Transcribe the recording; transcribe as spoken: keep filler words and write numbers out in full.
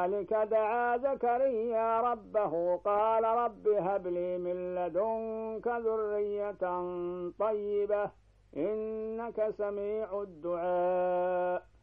هنالك دعا زكريا ربه قال رب هب لي من لدنك ذرية طيبة إنك سميع الدعاء